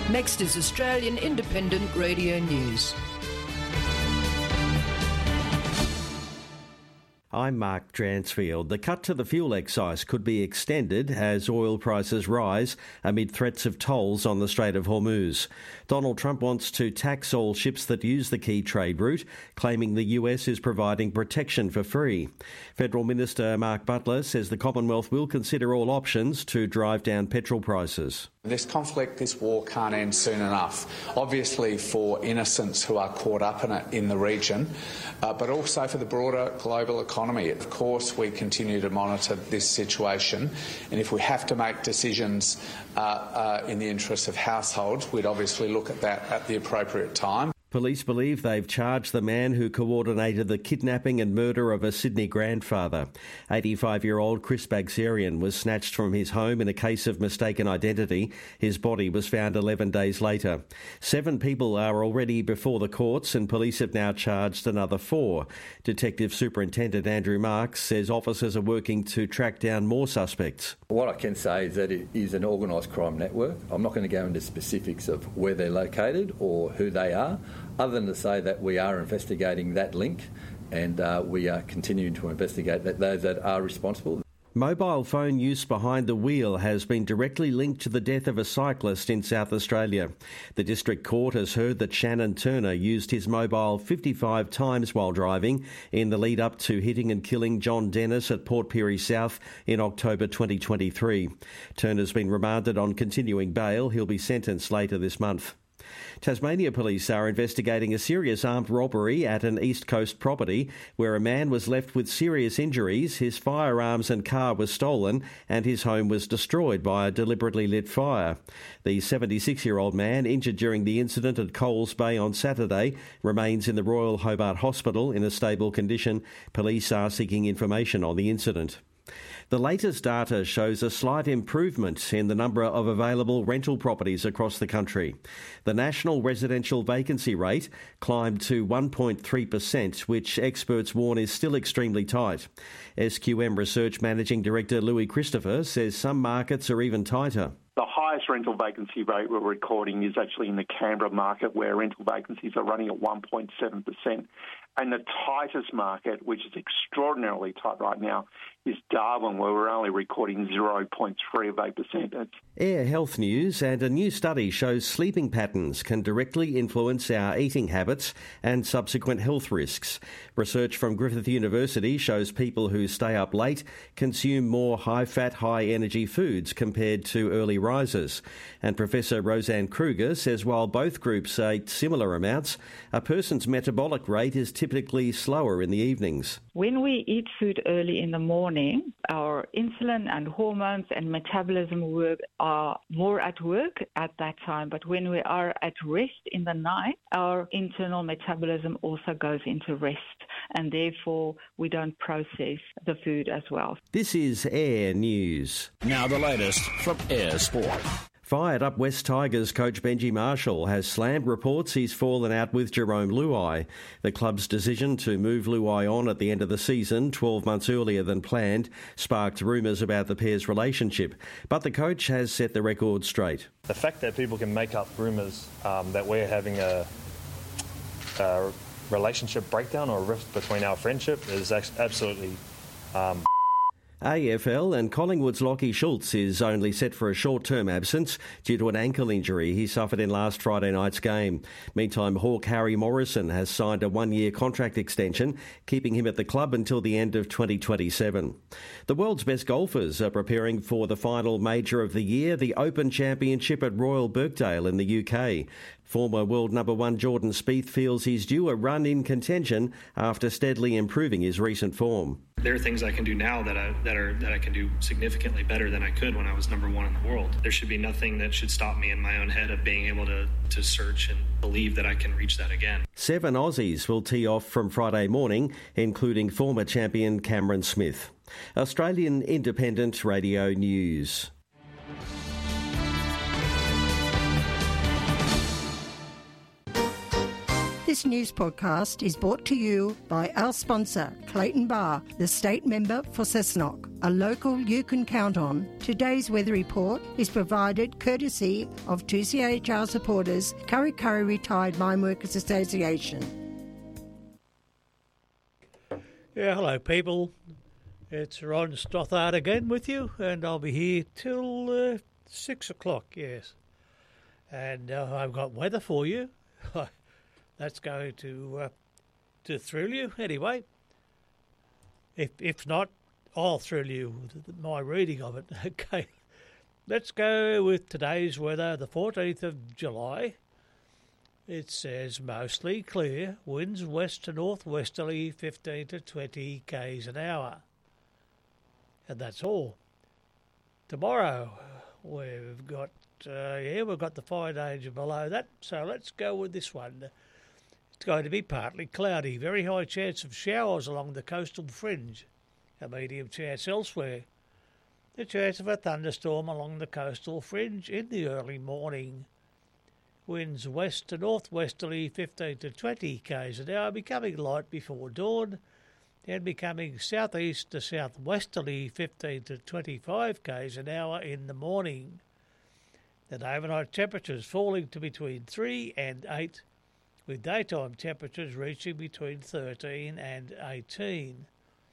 Next is Australian Independent Radio News. I'm Mark Dransfield. The cut to the fuel excise could be extended as oil prices rise amid threats of tolls on the Strait of Hormuz. Donald Trump wants to tax all ships that use the key trade route, claiming the US is providing protection for free. Federal Minister Mark Butler says the Commonwealth will consider all options to drive down petrol prices. This conflict, this war can't end soon enough, obviously for innocents who are caught up in it in the region, but also for the broader global economy. Of course, we continue to monitor this situation, and if we have to make decisions in the interests of households, we'd obviously look at that at the appropriate time. Police believe they've charged the man who coordinated the kidnapping and murder of a Sydney grandfather. 85-year-old Chris Bagsarian was snatched from his home in a case of mistaken identity. His body was found 11 days later. 7 people are already before the courts and police have now charged another 4. Detective Superintendent Andrew Marks says officers are working to track down more suspects. What I can say is that it is an organised crime network. I'm not going to go into specifics of where they're located or who they are, other than to say that we are investigating that link and we are continuing to investigate those that are responsible. Mobile phone use behind the wheel has been directly linked to the death of a cyclist in South Australia. The District Court has heard that Shannon Turner used his mobile 55 times while driving in the lead up to hitting and killing John Dennis at Port Pirie South in October 2023. Turner's been remanded on continuing bail. He'll be sentenced later this month. Tasmania police are investigating a serious armed robbery at an East Coast property where a man was left with serious injuries, his firearms and car was stolen and his home was destroyed by a deliberately lit fire. The 76-year-old man, injured during the incident at Coles Bay on Saturday, remains in the Royal Hobart Hospital in a stable condition. Police are seeking information on the incident. The latest data shows a slight improvement in the number of available rental properties across the country. The national residential vacancy rate climbed to 1.3%, which experts warn is still extremely tight. SQM Research Managing Director Louis Christopher says some markets are even tighter. The highest rental vacancy rate we're recording is actually in the Canberra market, where rental vacancies are running at 1.7%. And the tightest market, which is extraordinarily tight right now, is Darwin, where we're only recording 0.38%. Air health news, and a new study shows sleeping patterns can directly influence our eating habits and subsequent health risks. Research from Griffith University shows people who stay up late consume more high-fat, high-energy foods compared to early risers. And Professor Roseanne Kruger says while both groups ate similar amounts, a person's metabolic rate is typically slower in the evenings. When we eat food early in the morning, our insulin and hormones and metabolism are more at work at that time. But when we are at rest in the night, our internal metabolism also goes into rest, and therefore we don't process the food as well. This is Air News. Now the latest from Air Sport. Fired up West Tigers coach Benji Marshall has slammed reports he's fallen out with Jerome Luai. The club's decision to move Luai on at the end of the season, 12 months earlier than planned, sparked rumours about the pair's relationship. But the coach has set the record straight. The fact that people can make up rumours that we're having a relationship breakdown or a rift between our friendship is absolutely AFL and Collingwood's Lachie Schultz is only set for a short-term absence due to an ankle injury he suffered in last Friday night's game. Meantime, Hawk Harry Morrison has signed a 1-year contract extension, keeping him at the club until the end of 2027. The world's best golfers are preparing for the final major of the year, the Open Championship at Royal Birkdale in the UK. Former world number 1 Jordan Spieth feels he's due a run in contention after steadily improving his recent form. There are things I can do now that I can do significantly better than I could when I was number 1 in the world. There should be nothing that should stop me in my own head of being able to search and believe that I can reach that again. 7 Aussies will tee off from Friday morning, including former champion Cameron Smith. Australian Independent Radio News. This news podcast is brought to you by our sponsor, Clayton Bar, the state member for Cessnock. a local you can count on. Today's weather report is provided courtesy of 2CHR supporters, Kurri Kurri Retired Mine Workers Association. Yeah, hello people. It's Ron Stothard again with you, and I'll be here till 6 o'clock, yes. And I've got weather for you. That's going to thrill you anyway. If not, I'll thrill you with my reading of it. Okay, let's go with today's weather, the 14th of July. It says mostly clear, winds west to northwesterly 15 to 20 k's an hour. And that's all. Tomorrow we've got the fire danger below that, so let's go with this one. It's going to be partly cloudy, very high chance of showers along the coastal fringe, a medium chance elsewhere. The chance of a thunderstorm along the coastal fringe in the early morning. Winds west to northwesterly 15 to 20 k's an hour, becoming light before dawn, and becoming southeast to southwesterly 15 to 25 k's an hour in the morning. The overnight temperatures falling to between 3 and 8, with daytime temperatures reaching between 13 and 18.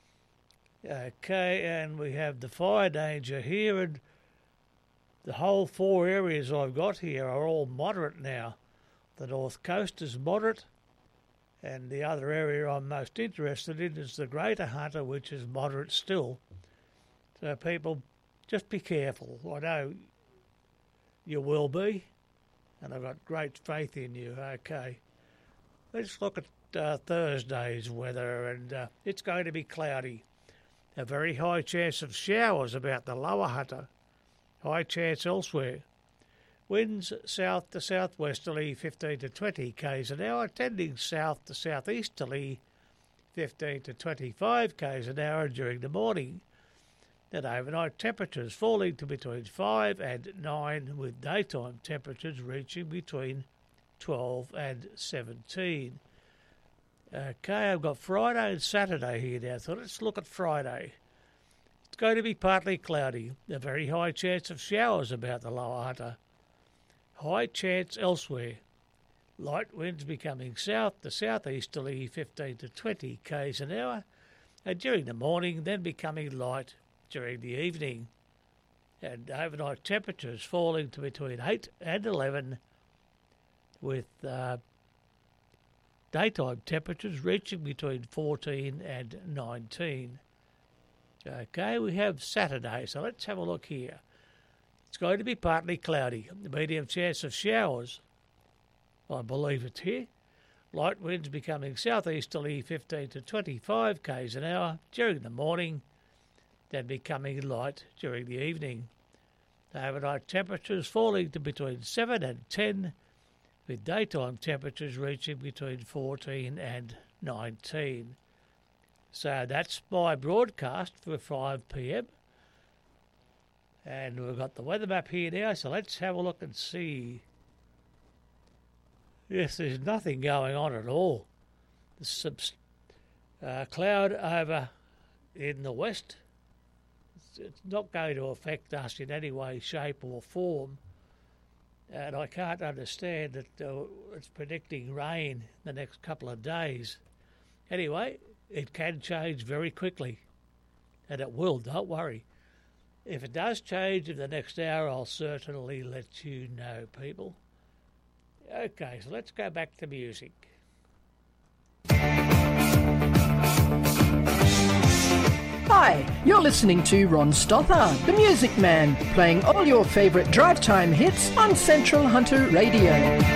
Okay, and we have the fire danger here, and the whole 4 areas I've got here are all moderate now. The north coast is moderate, and the other area I'm most interested in is the Greater Hunter, which is moderate still. So people, just be careful. I know you will be, and I've got great faith in you. Okay, let's look at Thursday's weather, and it's going to be cloudy. A very high chance of showers about the lower Hunter. High chance elsewhere. Winds south to southwesterly 15 to 20 k's an hour, tending south to southeasterly 15 to 25 k's an hour during the morning. And overnight temperatures falling to between 5 and 9, with daytime temperatures reaching between 12 and 17. Okay, I've got Friday and Saturday here now, so let's look at Friday. It's going to be partly cloudy, a very high chance of showers about the lower Hunter. High chance elsewhere. Light winds becoming south to southeasterly 15 to 20 k's an hour, and during the morning then becoming light during the evening. And overnight temperatures falling to between 8 and 11, with daytime temperatures reaching between 14 and 19. Okay, we have Saturday, so let's have a look here. It's going to be partly cloudy, a medium chance of showers. I believe it's here. Light winds becoming southeasterly 15 to 25 k's an hour during the morning, then becoming light during the evening. Overnight temperatures falling to between 7 and 10, with daytime temperatures reaching between 14 and 19. So that's my broadcast for 5 p.m. And we've got the weather map here now, so let's have a look and see. Yes, there's nothing going on at all. There's some cloud over in the west. It's not going to affect us in any way, shape or form. And I can't understand that it's predicting rain the next couple of days. Anyway, it can change very quickly, and it will, don't worry. If it does change in the next hour, I'll certainly let you know, people. Okay, so let's go back to music. Hi, you're listening to Ron Stothard, the Music Man, playing all your favourite drive time hits on Central Hunter Radio.